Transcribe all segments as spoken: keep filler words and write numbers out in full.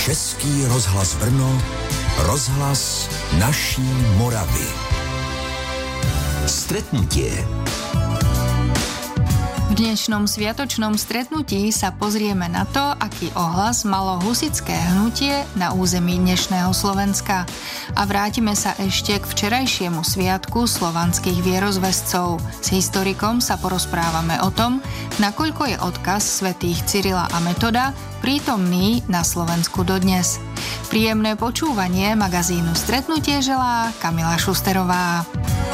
Český rozhlas Brno, rozhlas naší Moravy. Stretnutie. V dnešnom sviatočnom stretnutí sa pozrieme na to, aký ohlas malo husitské hnutie na území dnešného Slovenska. A vrátime sa ešte k včerajšiemu sviatku slovanských vierozvescov. S historikom sa porozprávame o tom, nakoľko je odkaz svätých Cyrila a Metoda prítomný na Slovensku dodnes. Príjemné počúvanie magazínu Stretnutie želá Kamila Šusterová.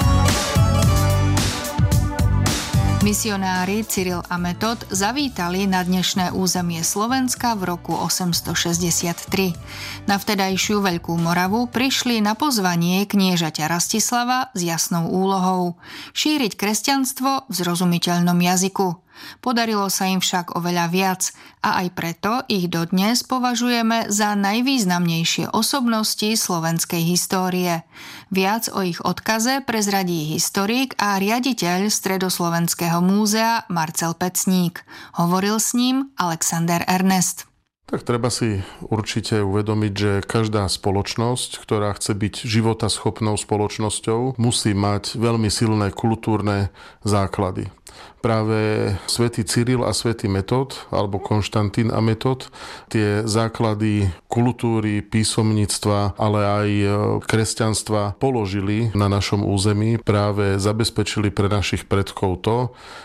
Misionári Cyril a Metod zavítali na dnešné územie Slovenska v roku osemstošesťdesiattri. Na vtedajšiu Veľkú Moravu prišli na pozvanie kniežaťa Rastislava s jasnou úlohou šíriť kresťanstvo v zrozumiteľnom jazyku. Podarilo sa im však oveľa viac a aj preto ich dodnes považujeme za najvýznamnejšie osobnosti slovenskej histórie. Viac o ich odkaze prezradí historik a riaditeľ Stredoslovenského múzea Marcel Pecník. Hovoril s ním Alexander Ernest. Tak treba si určite uvedomiť, že každá spoločnosť, ktorá chce byť životaschopnou spoločnosťou, musí mať veľmi silné kultúrne základy. Práve svätý Cyril a svätý Metod, alebo Konštantín a Metod, tie základy kultúry, písomníctva, ale aj kresťanstva položili na našom území, práve zabezpečili pre našich predkov to,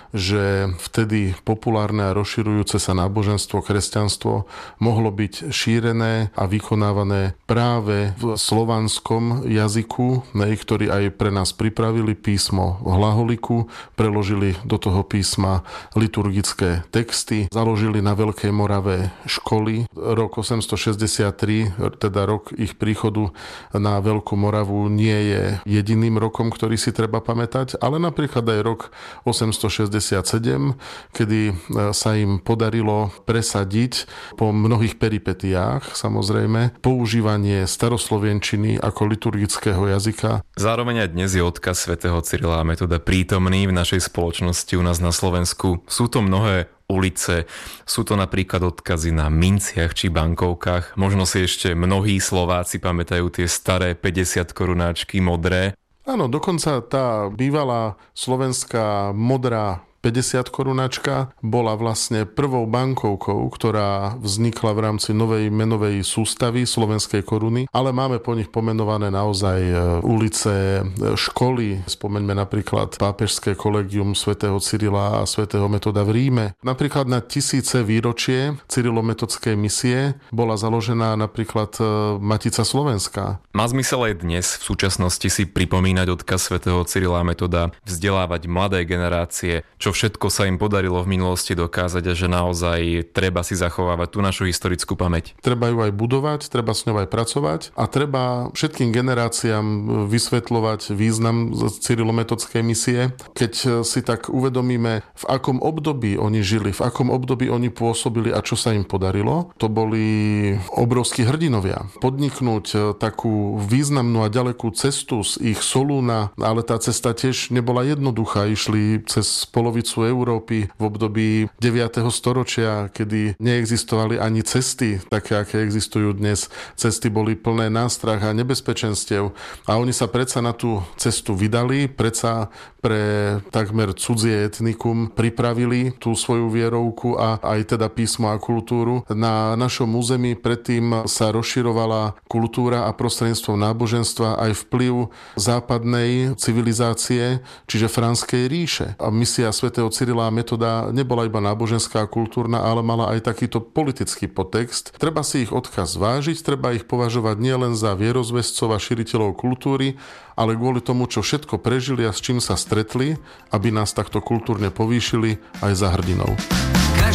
že vtedy populárne a rozširujúce sa náboženstvo, kresťanstvo mohlo byť šírené a vykonávané práve v slovanskom jazyku, ktorý aj pre nás pripravili písmo v hlaholiku, preložili do toho písma liturgické texty, založili na Veľkej Morave školy. Rok osemstošesťdesiattri, teda rok ich príchodu na Veľkú Moravu, nie je jediným rokom, ktorý si treba pamätať, ale napríklad aj rok osemstošesťdesiatsedem, kedy sa im podarilo presadiť po mnohých peripetiách, samozrejme, používanie staroslovenčiny ako liturgického jazyka. Zároveň aj dnes je odkaz svätého Cyrila a Metoda prítomný v našej spoločnosti u nás na Slovensku. Sú to mnohé ulice, sú to napríklad odkazy na minciach či bankovkách. Možno si ešte mnohí Slováci pamätajú tie staré päťdesiat korunáčky modré. Áno, dokonca tá bývalá slovenská modrá päťdesiat korunačka bola vlastne prvou bankovkou, ktorá vznikla v rámci novej menovej sústavy slovenskej koruny, ale máme po nich pomenované naozaj ulice, školy. Spomeňme napríklad pápežské kolegium svätého Cyrila a svätého Metoda v Ríme. Napríklad na tisíce výročie cyrilometodskej misie bola založená napríklad Matica Slovenská. Má zmysel aj dnes v súčasnosti si pripomínať odkaz svätého Cyrila a Metoda, vzdelávať mladé generácie, čo všetko sa im podarilo v minulosti dokázať a že naozaj treba si zachovávať tú našu historickú pamäť. Treba ju aj budovať, treba s ňou aj pracovať a treba všetkým generáciám vysvetľovať význam cyrilometodskej misie. Keď si tak uvedomíme, v akom období oni žili, v akom období oni pôsobili a čo sa im podarilo, to boli obrovskí hrdinovia. Podniknúť takú významnú a ďalekú cestu z ich Solúna, ale tá cesta tiež nebola jednoduchá, išli cez polovicu Európy v období deviateho storočia, kedy neexistovali ani cesty, také, aké existujú dnes. Cesty boli plné nástrah a nebezpečenstiev a oni sa predsa na tú cestu vydali, predsa pre takmer cudzie etnikum pripravili tú svoju vierovku a aj teda písmo a kultúru. Na našom území predtým sa rozširovala kultúra a prostredníctvom náboženstva aj vplyv západnej civilizácie, čiže Franskej ríše. A misia svätého Cyrila a Metoda nebola iba náboženská a kultúrna, ale mala aj takýto politický podtext. Treba si ich odkaz vážiť, treba ich považovať nielen za vierozvescov a šíriteľov kultúry, ale kvôli tomu, čo všetko prežili a s čím sa stretli, aby nás takto kultúrne povýšili aj za hrdinou.